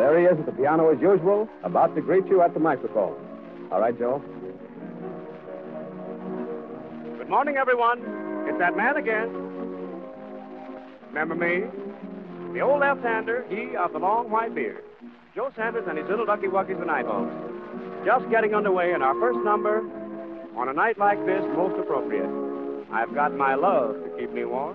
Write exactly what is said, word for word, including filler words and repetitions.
There he is at the piano as usual, about to greet you at the microphone. All right, Joe? Good morning, everyone. It's that man again. Remember me? The old left-hander, he of the long white beard. Joe Sanders and his little ducky wuckies and eyeballs. Just getting underway in our first number on a night like this, most appropriate. I've got my love to keep me warm.